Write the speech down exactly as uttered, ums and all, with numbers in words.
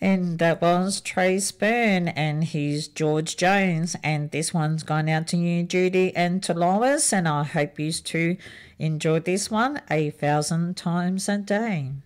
And that was Trace Byrne and he's George Jones. And this one's gone out to you, Judy, and to Lois. And I hope you two enjoyed this one a thousand times a day.